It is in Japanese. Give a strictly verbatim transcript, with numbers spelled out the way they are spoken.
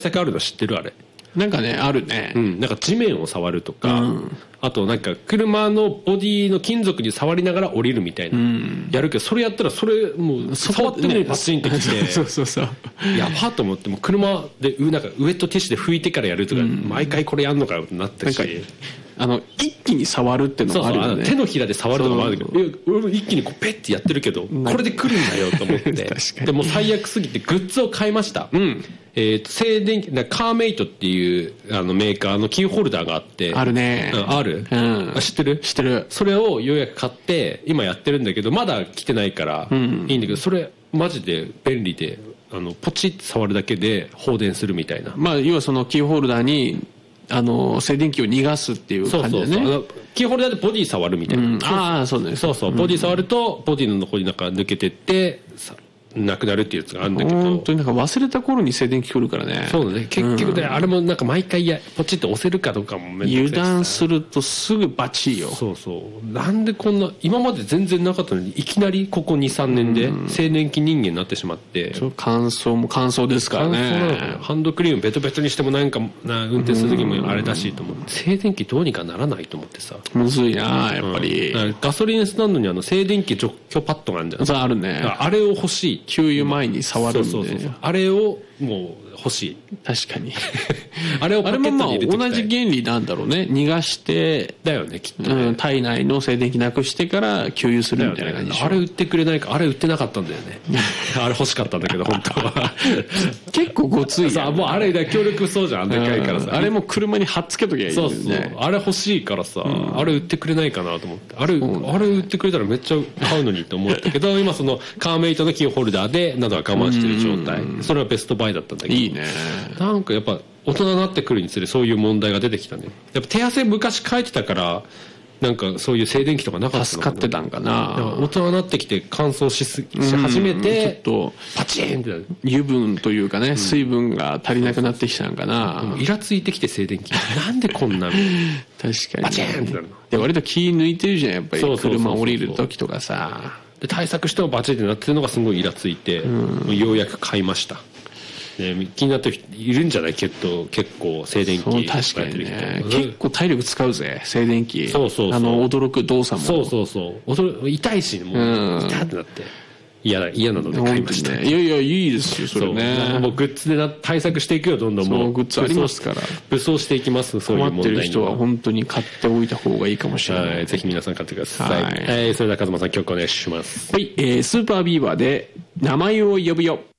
策あるの知ってる？あれなんかね、あるね。 うん、なんか地面を触るとか、 うん、 あとなんか車のボディの金属に触りながら降りるみたいな、うん、やるけど、それやったらそれもう触ってるのにパチンってきて、 そうそうそう、 やばっと思って、もう車でなんかウエットティッシュで拭いてからやるとか、うん、毎回これやんのかよってなったし、 あの一気に触るってのもあるよね。 そうそう、手のひらで触るのもあるけど、俺も一気にこうペッてやってるけど、これで来るんだよと思ってでも最悪すぎてグッズを買いました、うん、えー、と静電気カーメイトっていうあのメーカーのキーホルダーがあって、 あるね、 うん、ある、うん、あ知ってる？ 知ってる。 それをようやく買って今やってるんだけど、まだ来てないからいいんだけど、うん、それマジで便利で、あのポチッと触るだけで放電するみたいな。 まあ要はそのキーホルダーにあの静電気を逃がすっていう感じでね。 そうそうそう、キーホルダーでボディ触るみたいな、うん、 ああそうね、 そうそう、ボディ触るとボディの残りなんか抜けてってなくなるっていうやつがあるんだけど、 本当になんか忘れた頃に静電気来るからね。 そうだね、結局ね、うん、あれもなんか毎回やポチッと押せるかどうかもめんどくさいし、 油断するとすぐバチよ。 そうそう、なんでこんな今まで全然なかったのにいきなりここ にさんねんで静電気人間になってしまって、 うん、乾燥も乾燥ですからね。 乾燥なのかな、ハンドクリームベトベトにしてもなんかな運転する時もあれだしと思って、静電気どうにかならないと思ってさ、 むずいなやっぱり、 うん、ガソリンスタンドにあの静電気除去パッドがあるんじゃん。 そうあるね。 あれを欲しい、 給油前に触るんで、 そうそうそう、あれをもう欲しい。 確かにあれをパケットに入れてきたい。 あれもまあ同じ原理なんだろうね。逃がしてだよねきっとね、 うん、体内の静電気なくしてから給油するみたいな感じでしょ、 ね、あれ売ってくれないか。あれ売ってなかったんだよねあれ欲しかったんだけど本当は結構ごついさあ、もうあれだ強力そうじゃん、あんでかいからさ、 あれも車に貼っつけときゃいいんだよね。 そうそう、あれ欲しいからさ、うん、あれ売ってくれないかなと思って、あれ、うん、あれ売ってくれたらめっちゃ買うのにと思ったけど今そのカーメイトのキーホルダーでなどは我慢してる状態、それはベストバイだったんだけど、 いいね。 なんかやっぱ大人になってくるにつれそういう問題が出てきたね。やっぱ手汗昔書いてたからなんかそういう静電気とかなかったのかな。 助かってたんかな。 大人になってきて乾燥しすし始めて、ちょっとパチンってなる。 油分というかね、水分が足りなくなってきたんかな。 イラついてきて静電気なんでこんな確かにパチンってなるの。 で割と気抜いてるじゃんやっぱり、車降りる時とかさ。 で対策してもバチンってなってるのがすごいイラついて、うん、ようやく買いました。ね、気になってる人いるんじゃない？結構結構静電気確かにね、結構体力使うぜ静電気。 そうそうそう、 あの驚く動作もそうそうそう驚痛いしもう痛ってなって嫌だ嫌なので買いました、ね、 いやいやいいですよそれね。 そうもうグッズでな対策していくよどんどん。もうグッズありますから武装していきます。そういう問題に困ってる人は本当に買っておいた方がいいかもしれない、 はい、ぜひ皆さん買ってください、はい、えー、それでは風間さん曲お願いします。 はい、えー、スーパービーバーで名前を呼ぶよ。